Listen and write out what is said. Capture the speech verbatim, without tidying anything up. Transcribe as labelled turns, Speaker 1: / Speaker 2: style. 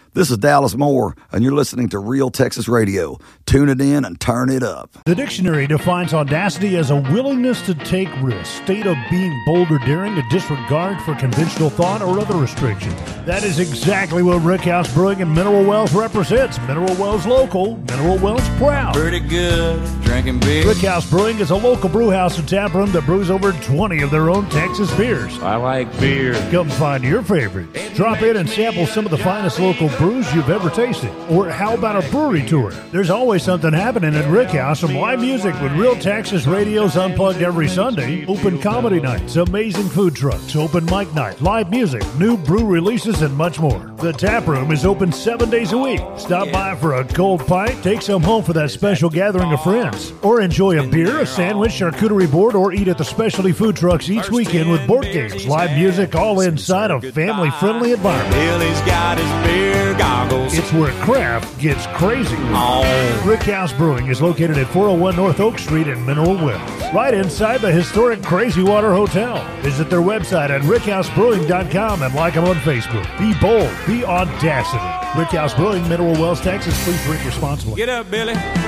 Speaker 1: This is Dallas Moore, and you're listening to Real Texas Radio. Tune it in and turn it up.
Speaker 2: The dictionary defines audacity as a willingness to take risks, state of being bold or daring, a disregard for conventional thought or other restriction. That is exactly what Rickhouse Brewing and Mineral Wells represents. Mineral Wells local, Mineral Wells proud.
Speaker 3: Pretty good drinking beer.
Speaker 2: Rickhouse Brewing is a local brew house and tap room that brews over twenty of their own Texas beers.
Speaker 3: I like beer.
Speaker 2: Come find your favorites. Drop in and sample some of the finest local brews you've ever tasted. Or how about a brewery tour? There's always something happening at Rickhouse, from live music with Real Texas Radio's Unplugged every Sunday, open comedy nights, amazing food trucks, open mic night, live music, new brew releases, and much more. The tap room is open seven days a week. Stop by for a cold pint, take some home for that special gathering of friends, or enjoy a beer, a sandwich, charcuterie board, or eat at the specialty food trucks each weekend with board games, live music, all inside a family-friendly environment.
Speaker 3: Billy's got his beer goggles.
Speaker 2: It's where craft gets crazy.
Speaker 3: Oh.
Speaker 2: Rickhouse Brewing is located at four oh one North Oak Street in Mineral Wells, right inside the historic Crazy Water Hotel. Visit their website at rickhouse brewing dot com and like them on Facebook. Be bold, be audacity. Rickhouse Brewing, Mineral Wells, Texas. Please drink responsibly.
Speaker 3: Get up, Billy.